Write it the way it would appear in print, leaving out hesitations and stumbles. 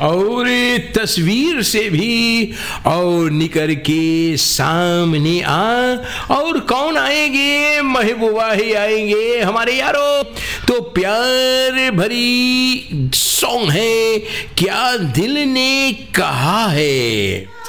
और तस्वीर से भी और निकर के सामने आ। और कौन आएंगे? महबूबा ही आएंगे हमारे यारो। तो प्यार भरी सॉन्ग है क्या दिल ने कहा है।